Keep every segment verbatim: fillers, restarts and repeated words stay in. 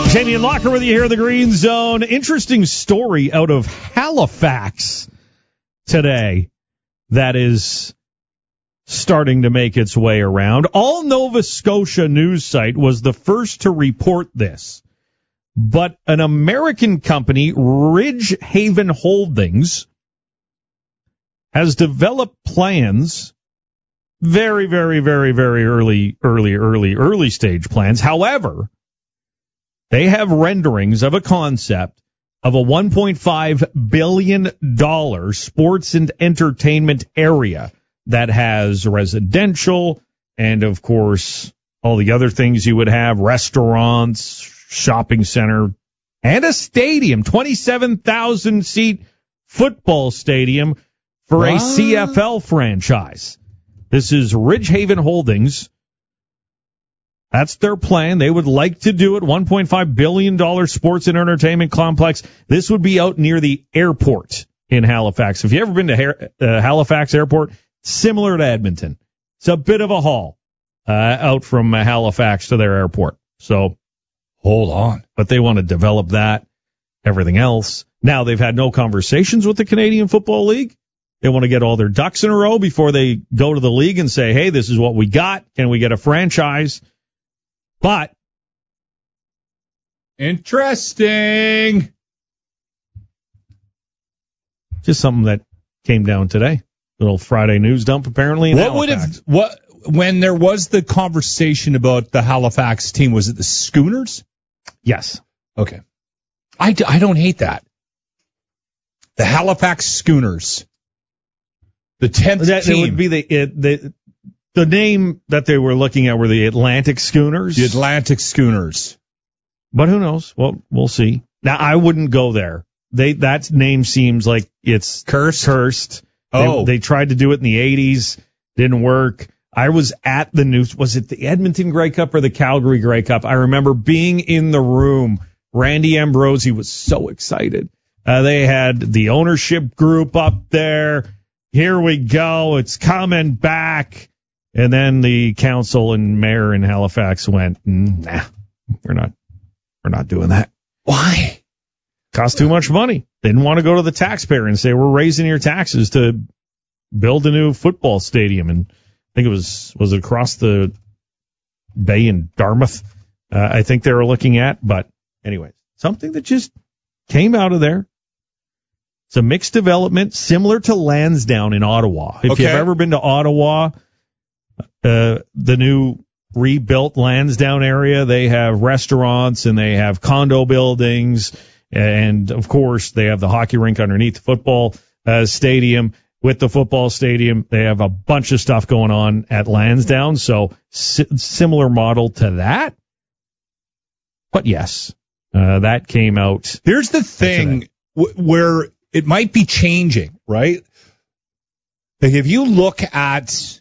Jamie and Locker with you here in the Green Zone. Interesting story out of Halifax today that is starting to make its way around. All Nova Scotia news site was the first to report this, but an American company, Ridgehaven Holdings, has developed plans, very, very, very, very early, early, early, early stage plans. However, they have renderings of a concept of a one point five billion dollars sports and entertainment area that has residential and, of course, all the other things you would have, restaurants, shopping center, and a stadium, twenty-seven thousand seat football stadium for what? A C F L franchise. This is Ridgehaven Holdings. That's their plan. They would like to do it. one point five billion dollars sports and entertainment complex. This would be out near the airport in Halifax. If you've ever been to uh, Halifax Airport, similar to Edmonton. It's a bit of a haul uh, out from uh, Halifax to their airport. So hold on. But they want to develop that, everything else. Now, they've had no conversations with the Canadian Football League. They want to get all their ducks in a row before they go to the league and say, hey, this is what we got. Can we get a franchise? But interesting. Just something that came down today. Little Friday news dump, apparently. In what Halifax. would have what when there was the conversation about the Halifax team? Was it the Schooners? Yes. Okay. I, I don't hate that. The Halifax Schooners. The tenth that, team. It would be the it, the. The name that they were looking at were the Atlantic Schooners. The Atlantic Schooners. But who knows? Well, we'll see. Now, I wouldn't go there. They That name seems like it's cursed. Cursed. Oh. They, they tried to do it in the eighties. Didn't work. I was at the news. Was it the Edmonton Grey Cup or the Calgary Grey Cup? I remember being in the room. Randy Ambrosie was so excited. Uh, they had the ownership group up there. Here we go. It's coming back. And then the council and mayor in Halifax went, nah, we're not, we're not doing that. Why? Cost too much money. They didn't want to go to the taxpayer and say, we're raising your taxes to build a new football stadium. And I think it was, was it across the bay in Dartmouth? Uh, I think they were looking at, but anyway, something that just came out of there. It's a mixed development similar to Lansdowne in Ottawa. If okay. you've ever been to Ottawa, Uh, the new rebuilt Lansdowne area, they have restaurants and they have condo buildings. And, of course, they have the hockey rink underneath the football uh, stadium. With the football stadium, they have a bunch of stuff going on at Lansdowne. So si- similar model to that. But, yes, uh, that came out. Here's the thing w- where it might be changing, right? Like if you look at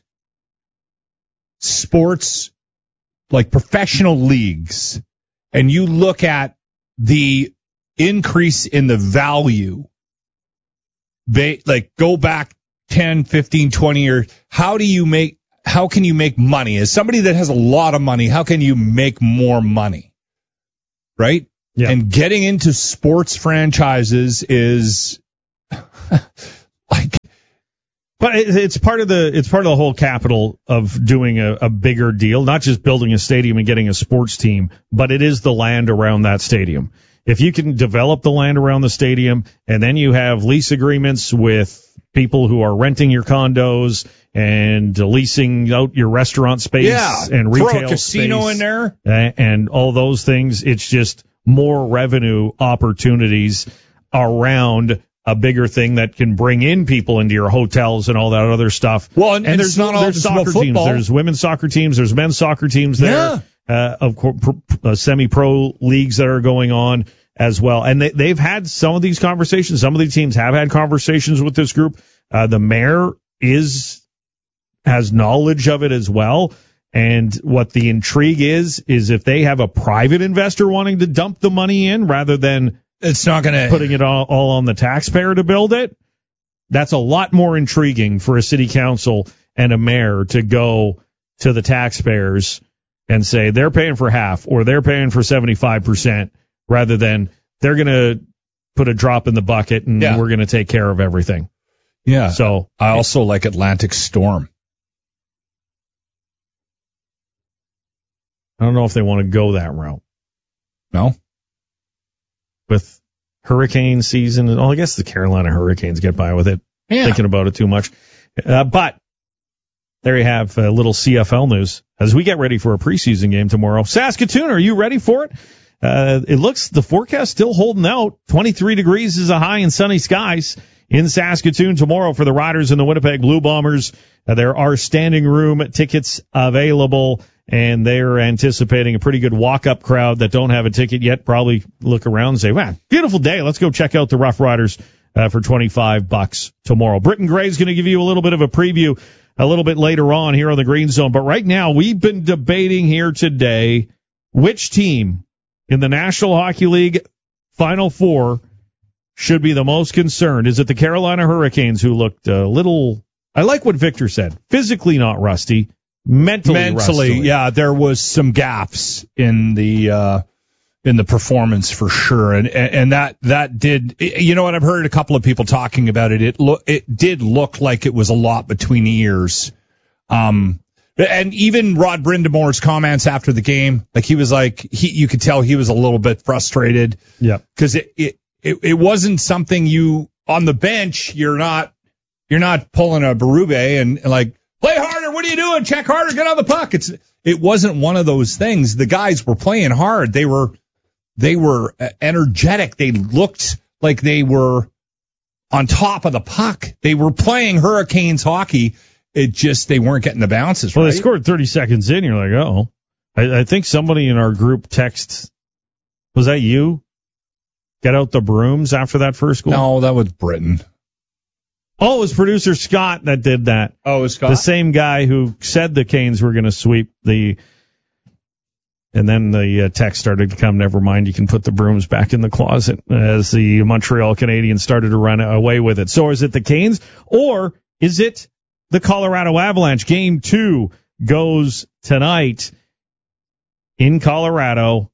sports, like professional leagues, and you look at the increase in the value, they like go back ten, fifteen, twenty years. How do you make, how can you make money? As somebody that has a lot of money, how can you make more money? Right? Yeah. And getting into sports franchises is like, But it's part of the it's part of the whole capital of doing a, a bigger deal, not just building a stadium and getting a sports team, but it is the land around that stadium. If you can develop the land around the stadium and then you have lease agreements with people who are renting your condos and leasing out your restaurant space yeah, and retail throw a casino space in there and, and all those things, it's just more revenue opportunities around a bigger thing that can bring in people into your hotels and all that other stuff. Well, and, and there's there's not all there's just soccer about teams, football. there's women's soccer teams, there's men's soccer teams there. Yeah. Uh, of course, uh, semi-pro leagues that are going on as well. And they, they've had some of these conversations. Some of these teams have had conversations with this group. Uh, the mayor is has knowledge of it as well. And what the intrigue is, is if they have a private investor wanting to dump the money in rather than it's not going to putting it all, all on the taxpayer to build it, that's a lot more intriguing for a city council and a mayor to go to the taxpayers and say they're paying for half or they're paying for seventy-five percent rather than they're going to put a drop in the bucket and Yeah. we're going to take care of everything. Yeah. So I also like Atlantic Storm. I don't know if they want to go that route No? with hurricane season. Well, I guess the Carolina Hurricanes get by with it. Yeah. Thinking about it too much. Uh, but there you have a little C F L news as we get ready for a preseason game tomorrow. Saskatoon, are you ready for it? Uh, it looks the forecast still holding out. twenty-three degrees is a high and sunny skies in Saskatoon tomorrow for the Riders and the Winnipeg Blue Bombers. Uh, there are standing room tickets available, and they're anticipating a pretty good walk-up crowd that don't have a ticket yet. Probably look around and say, wow, beautiful day. Let's go check out the Rough Riders uh, for twenty-five bucks tomorrow. Britton Gray's going to give you a little bit of a preview a little bit later on here on the Green Zone. But right now, we've been debating here today which team in the National Hockey League Final Four should be the most concerned. Is it the Carolina Hurricanes, who looked a little, I like what Victor said, physically not rusty, mentally Mentally, rusty. yeah, there was some gaps in the uh, in the performance for sure, and and that that did. You know what? I've heard a couple of people talking about it. It look it did look like it was a lot between the ears. Um, and even Rod Brindamore's comments after the game, like he was like he, you could tell he was a little bit frustrated. Yeah, because it, it it it wasn't something you on the bench. You're not you're not pulling a Berube and, and like. Play harder. What are you doing? Check harder. Get on the puck. It's it wasn't one of those things. The guys were playing hard. They were they were energetic. They looked like they were on top of the puck. They were playing Hurricanes hockey. It just they weren't getting the bounces. Well, right? they scored thirty seconds in. You're like, oh, I, I think somebody in our group text. Was that you? Get out the brooms after that first goal. No, that was Britain. Oh, it was producer Scott that did that. Oh, it was Scott. The same guy who said the Canes were going to sweep the, and then the uh, text started to come, never mind, you can put the brooms back in the closet as the Montreal Canadiens started to run away with it. So is it the Canes or is it the Colorado Avalanche? Game two goes tonight in Colorado.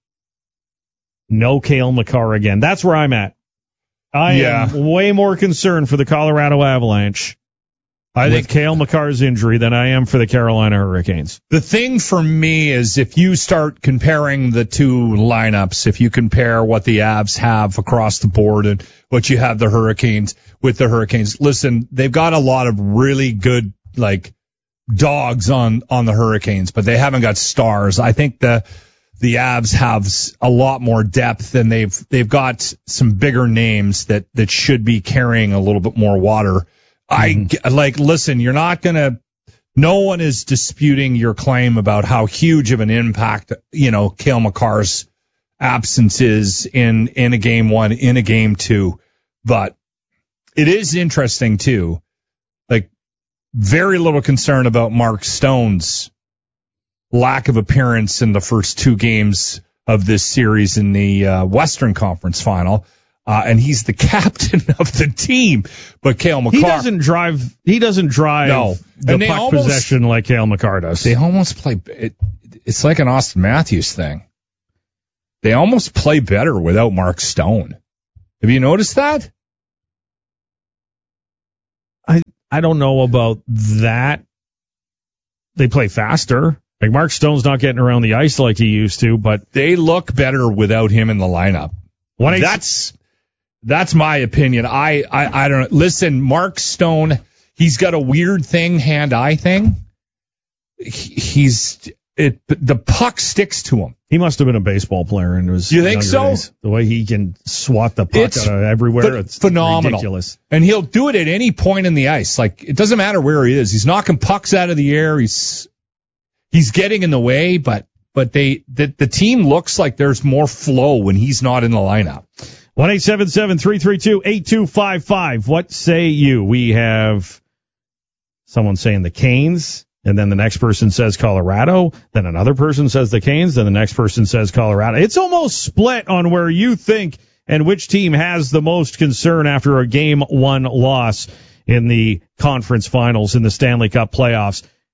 No Cale Makar again. That's where I'm at. I Yeah. am way more concerned for the Colorado Avalanche I with think Cale Makar's injury than I am for the Carolina Hurricanes. the thing for me is if you start comparing the two lineups, if you compare what the Avs have across the board and what you have the Hurricanes with the Hurricanes, listen, they've got a lot of really good, like, dogs on, on the Hurricanes, but they haven't got stars. I think the, the Avs have a lot more depth and they've, they've got some bigger names that, that should be carrying a little bit more water. Mm-hmm. I, like, listen, you're not going to, no one is disputing your claim about how huge of an impact, you know, Cale Makar's absence is in, in a game one, in a game two. But it is interesting, too. Like, very little concern about Mark Stone's lack of appearance in the first two games of this series in the uh, Western Conference Final. Uh, and he's the captain of the team, but Cale Makar. He doesn't drive. He doesn't drive No. the And they puck almost- possession like Cale Makar does. They almost play. It, it's like an Austin Matthews thing. They almost play better without Mark Stone. Have you noticed that? I I don't know about that. They play faster. Like Mark Stone's not getting around the ice like he used to, but They look better without him in the lineup. when I, That's that's my opinion. I, I I don't listen. Mark Stone, he's got a weird thing, hand-eye thing. He, he's it. The puck sticks to him. he must have been a baseball player in his You think younger so? days. The way he can swat the puck It's out of everywhere, ph- it's phenomenal. ridiculous. And he'll do it at any point in the ice. Like, it doesn't matter where he is. He's knocking pucks out of the air. He's he's getting in the way, but but they the, the team looks like there's more flow when he's not in the lineup. one eight seven seven, three three two, eight two five five. What say you? We have someone saying the Canes, and then the next person says Colorado, then another person says the Canes, then the next person says Colorado. It's almost split on where you think and which team has the most concern after a game one loss in the conference finals in the Stanley Cup playoffs.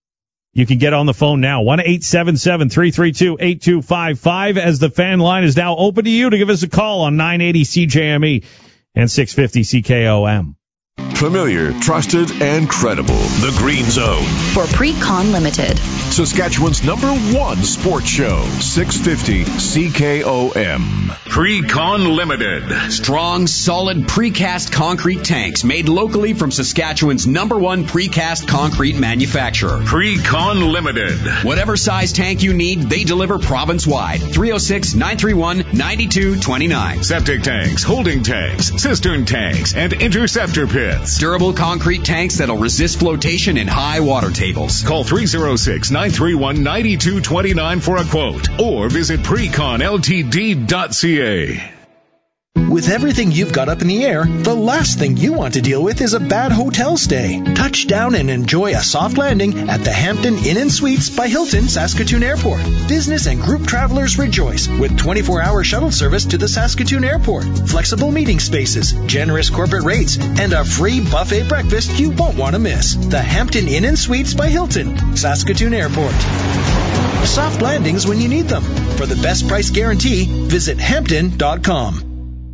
You can get on the phone now, one eight seven seven, three three two, eight two five five, as the fan line is now open to you to give us a call on nine eighty C J M E and six fifty C K O M. Familiar, trusted, and credible. The Green Zone. For Pre-Con Limited. Saskatchewan's number one sports show. six fifty C K O M. Pre-Con Limited. Strong, solid precast concrete tanks made locally from Saskatchewan's number one precast concrete manufacturer. Pre-Con Limited. Whatever size tank you need, they deliver province-wide. three oh six, nine three one, nine two two nine. Septic tanks, holding tanks, cistern tanks, and interceptor pits. Durable concrete tanks that'll resist flotation in high water tables. Call three oh six, nine three one, nine two two nine for a quote or visit precon l t d dot c a. With everything you've got up in the air, the last thing you want to deal with is a bad hotel stay. Touch down and enjoy a soft landing at the Hampton Inn and Suites by Hilton Saskatoon Airport. Business and group travelers rejoice with twenty-four hour shuttle service to the Saskatoon Airport, flexible meeting spaces, generous corporate rates, and a free buffet breakfast you won't want to miss. The Hampton Inn and Suites by Hilton, Saskatoon Airport. Soft landings when you need them. For the best price guarantee, visit hampton dot com.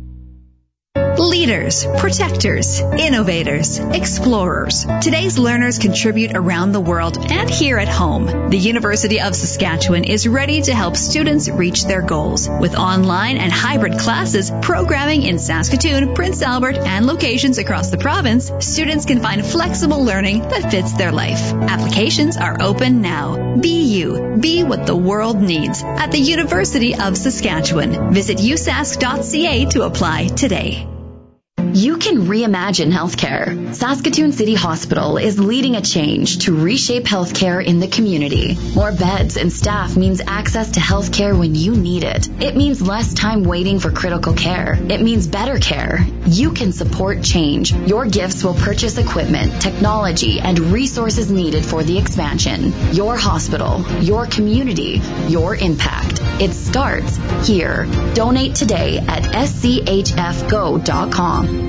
Leaders, protectors, innovators, explorers. Today's learners contribute around the world and here at home. The University of Saskatchewan is ready to help students reach their goals. With online and hybrid classes, programming in Saskatoon, Prince Albert, and locations across the province, students can find flexible learning that fits their life. Applications are open now. Be you. Be what the world needs at the University of Saskatchewan. Visit u sask dot c a to apply today. You can reimagine healthcare. Saskatoon City Hospital is leading a change to reshape healthcare in the community. More beds and staff means access to healthcare when you need it. It means less time waiting for critical care. It means better care. You can support change. Your gifts will purchase equipment, technology, and resources needed for the expansion. Your hospital, your community, your impact. It starts here. Donate today at s c h f go dot com.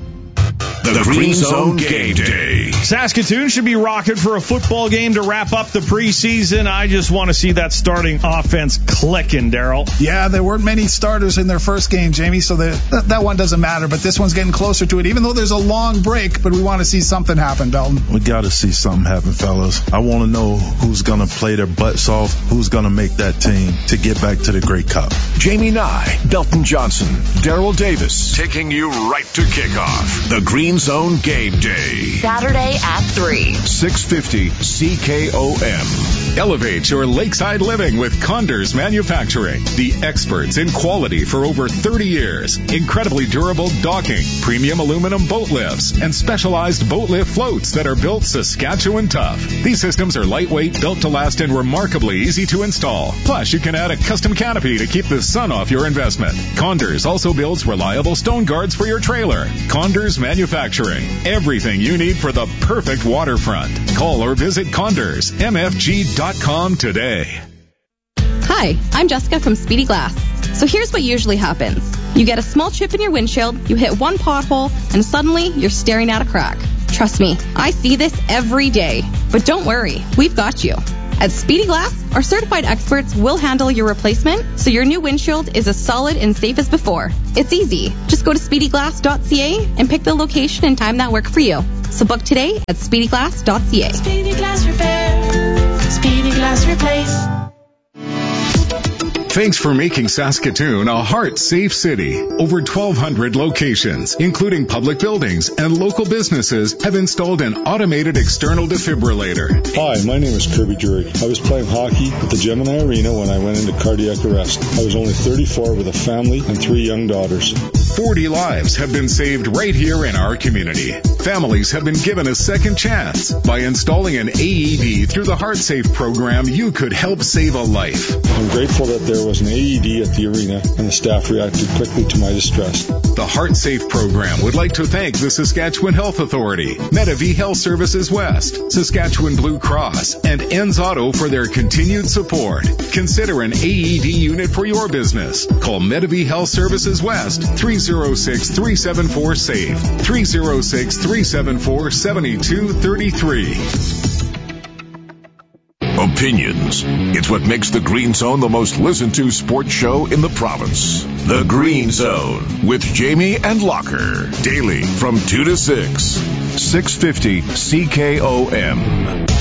The, the Green Zone Game Day. Saskatoon should be rocking for a football game to wrap up the preseason. I just want to see that starting offense clicking, Daryl. Yeah, there weren't many starters in their first game, Jamie, so the, th- that one doesn't matter. But this one's getting closer to it, even though there's a long break. But we want to see something happen, Belton. We got to see something happen, fellas. I want to know who's going to play their butts off, who's going to make that team to get back to the Grey Cup. Jamie Nye, Belton Johnson, Daryl Davis, taking you right to kickoff. The Green Zone Game Day. Saturday at three. six fifty C K O M. Elevate your lakeside living with Condors Manufacturing. The experts in quality for over thirty years. Incredibly durable docking, premium aluminum boat lifts, and specialized boat lift floats that are built Saskatchewan tough. These systems are lightweight, built to last, and remarkably easy to install. Plus, you can add a custom canopy to keep the sun off your investment. Condors also builds reliable stone guards for your trailer. Condors Manufacturing. Everything you need for the perfect waterfront. Call or visit condors m f g dot com today. Hi, I'm Jessica from Speedy Glass. So here's what usually happens. You get a small chip in your windshield, you hit one pothole, and suddenly you're staring at a crack. Trust me, I see this every day. But don't worry, we've got you. At Speedy Glass, our certified experts will handle your replacement so your new windshield is as solid and safe as before. It's easy. Just go to speedy glass dot c a and pick the location and time that work for you. So book today at speedy glass dot c a. Speedy Glass Repair. Speedy Glass Replace. Thanks for making Saskatoon a heart-safe city. Over twelve hundred locations, including public buildings and local businesses, have installed an automated external defibrillator. Hi, my name is Kirby Drury. I was playing hockey at the Gemini Arena when I went into cardiac arrest. I was only thirty-four with a family and three young daughters. forty lives have been saved right here in our community. Families have been given a second chance. By installing an A E D through the HeartSafe program, you could help save a life. I'm grateful that there was an A E D at the arena and the staff reacted quickly to my distress. The HeartSafe program would like to thank the Saskatchewan Health Authority, Medavie Health Services West, Saskatchewan Blue Cross, and Enns Auto for their continued support. Consider an A E D unit for your business. Call Medavie Health Services West, three oh six, three seven four, SAFE, three oh six, three seven four, seven two three three. opinions. It's what makes the Green Zone the most listened to sports show in the province. The Green Zone with Jamie and Locker. Daily from two to six. six fifty C K O M.